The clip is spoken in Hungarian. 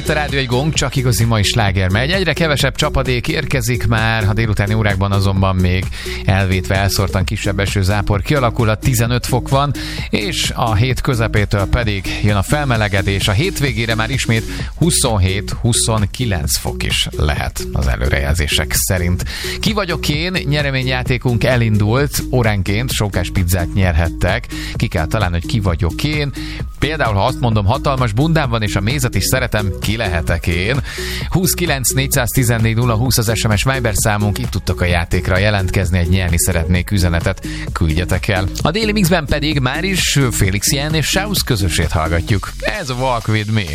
Itt a rádió egy gong, csak igazi mai sláger megy. Egyre kevesebb csapadék érkezik már, a délutáni órákban azonban még elvétve elszórtan kisebb esőzápor kialakul, a 15 fok van, és a hét közepétől pedig jön a felmelegedés. A hétvégére már ismét 27-29 fok is lehet az előrejelzések szerint. Ki vagyok én? Nyereményjátékunk elindult, óránként sókás pizzát nyerhettek. Ki kell találni, hogy ki vagyok én. Például, ha azt mondom, hatalmas bundám van, és a mézet is szeretem, ki lehetek én. 29 414 020 az SMS Viber számunk, itt tudtok a játékra jelentkezni, egy nyerni szeretnék üzenetet küldjetek el. A déli mixben pedig már is Félix Jen és Schaus közösét hallgatjuk. Ez a Walk With Me.